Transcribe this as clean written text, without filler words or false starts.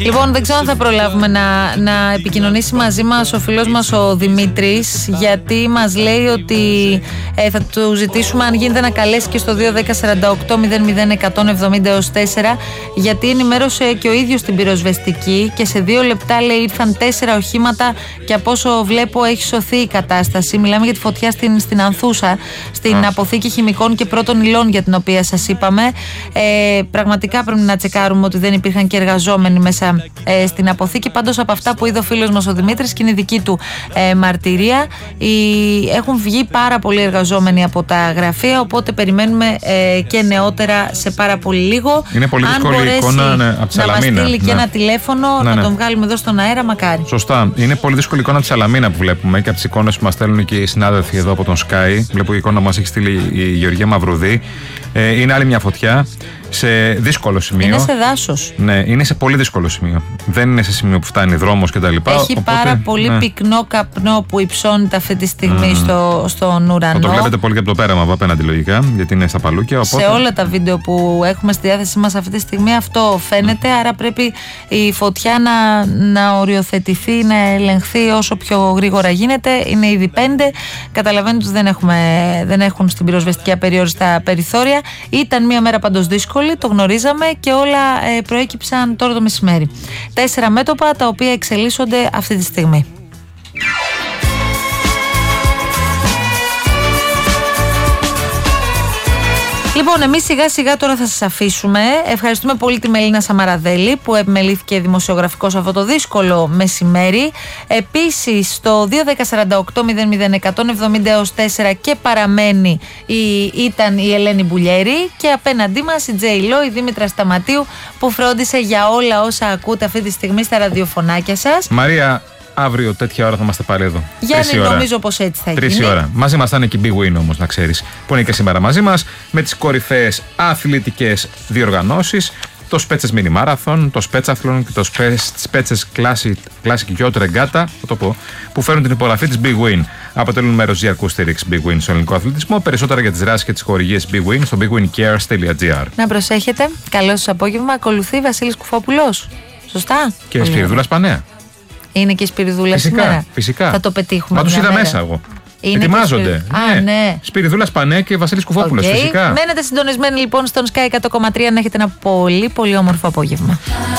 Λοιπόν, δεν ξέρω αν θα προλάβουμε να επικοινωνήσει μαζί μας ο φίλος μας ο Δημήτρης, γιατί μας λέει ότι θα του ζητήσουμε αν γίνεται να καλέσει και στο 210-48-00-170-4, γιατί ενημέρωσε και ο ίδιος την πυροσβεστική και σε 2 λεπτά λέει ήρθαν 4 οχήματα και από όσο βλέπω έχει σωθεί η κατάσταση. Μιλάμε για τη φωτιά στην Ανθούσα, στην αποθήκη χημικών και πρώτων υλών για την οποία σας είπαμε. Πραγματικά πρέπει να τσεκάρουμε ότι δεν υπήρχαν και εργαζόμενοι μέσα στην αποθήκη. Πάντως από αυτά που είδε ο φίλος μας ο Δημήτρης και είναι η δική του μαρτυρία, έχουν βγει πάρα πολλοί εργαζόμενοι από τα γραφεία, οπότε περιμένουμε και νεότερα σε πάρα πολύ λίγο. Είναι πολύ δύσκολη εικόνα από τη Σαλαμίνα. Να μας στείλει και ένα τηλέφωνο, να τον βγάλουμε εδώ στον αέρα, μακάρι. Σωστά. Είναι πολύ δύσκολη εικόνα από τη Σαλαμίνα που βλέπουμε και από τις εικόνες που μας στέλνουν και οι συνάδελφοι εδώ από τον Sky. Βλέπω η εικόνα που μας έχει στείλει η Γεωργία Μαυρουδή. Είναι άλλη μια φωτιά σε δύσκολο σημείο. Είναι σε δάσος. Ναι, είναι σε πολύ δύσκολο σημείο. Δεν είναι σε σημείο που φτάνει δρόμος κτλ. Έχει πάρα πολύ πυκνό καπνό που υψώνεται αυτή τη στιγμή στον ουρανό. Το βλέπετε πολύ και από το πέραμα από απέναντι λογικά, γιατί είναι στα παλούκια. Οπότε... Σε όλα τα βίντεο που έχουμε στη διάθεσή μας αυτή τη στιγμή αυτό φαίνεται. Άρα πρέπει η φωτιά να οριοθετηθεί, να ελεγχθεί όσο πιο γρήγορα γίνεται. Είναι ήδη 5. Καταλαβαίνετε ότι δεν έχουν στην πυροσβεστική απεριόριστα περιθώρια. Ήταν μια μέρα πάντως δύσκολη, το γνωρίζαμε και όλα προέκυψαν τώρα το μεσημέρι. 4 μέτωπα τα οποία εξελίσσονται αυτή τη στιγμή. Λοιπόν, εμείς σιγά σιγά τώρα θα σας αφήσουμε. Ευχαριστούμε πολύ τη Μελίνα Σαμαραδέλη που επιμελήθηκε δημοσιογραφικός αυτό το δύσκολο μεσημέρι. Επίσης, στο 210-48-00-170-4 και παραμένει ήταν η Ελένη Μπουλιέρη και απέναντί μας η Τζέιλο, η Δήμητρα Σταματίου, που φρόντισε για όλα όσα ακούτε αυτή τη στιγμή στα ραδιοφωνάκια σας. Μαρία, αύριο τέτοια ώρα θα είμαστε πάλι εδώ. Γιάννη, νομίζω πως έτσι θα γίνει. 3 η ώρα. Μαζί μας θα είναι και η Big Win όμως, να ξέρεις, που είναι και σήμερα μαζί μας, με τις κορυφαίες αθλητικές διοργανώσεις, το Σπέτσες Mini Marathon, το Σπέτσαθλον και το Σπέτσες Classic Yacht Regatta, που φέρνουν την υπογραφή της Big Win. Αποτελούν μέρος διαρκού στήριξης Big Win στον ελληνικό αθλητισμό. Περισσότερα για τις δράσεις και τις χορηγίες Big Win στο bigwincares.gr. Να προσέχετε. Καλό σας απόγευμα. Ακολουθεί Βασίλης Κουφόπουλος. Σωστά. Και Σπυριδούλα Πανέα. Είναι και η Σπυριδούλα σήμερα. Φυσικά. Θα το πετύχουμε. Μα τους είδα μέσα εγώ. Ετοιμάζονται. Ναι. Σπυριδούλας Πανέα και Βασίλης Κουφόπουλος. Φυσικά. Μένετε συντονισμένοι λοιπόν στον Sky 100,3 να έχετε ένα πολύ πολύ όμορφο απόγευμα.